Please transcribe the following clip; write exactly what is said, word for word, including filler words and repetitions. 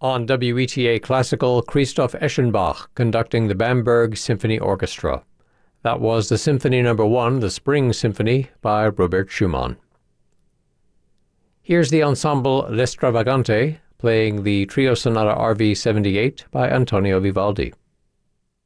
On W E T A Classical, Christoph Eschenbach conducting the Bamberg Symphony Orchestra. That was the Symphony Number One, the Spring Symphony, by Robert Schumann. Here's the ensemble L'Estravagante, playing the Trio Sonata R V seventy-eight by Antonio Vivaldi.